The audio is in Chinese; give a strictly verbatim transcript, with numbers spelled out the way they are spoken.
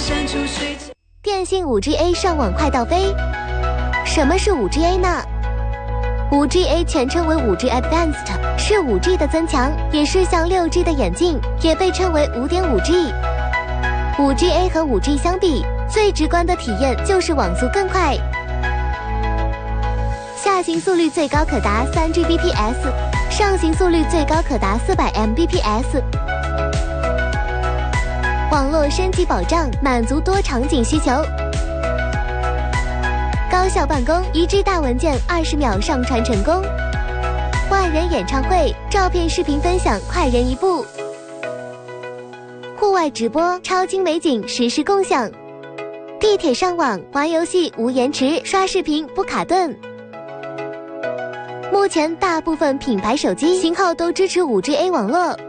电信 五 G A 上网快到飞。什么是 五 G A 呢？ 五 G A 全称为 五 G Advanced， 是 五 G 的增强，也是向 六 G 的演进，也被称为 五点五 G。五 G A 和 五 G 相比，最直观的体验就是网速更快，下行速率最高可达 三 G B P S， 上行速率最高可达 四百 M B P S。网络升级保障，满足多场景需求。高效办公，一 G 大文件二十秒上传成功。万人演唱会，照片视频分享快人一步。户外直播，超精美景实时共享。地铁上网，玩游戏无延迟，刷视频不卡顿。目前大部分品牌手机型号都支持 五 G A 网络。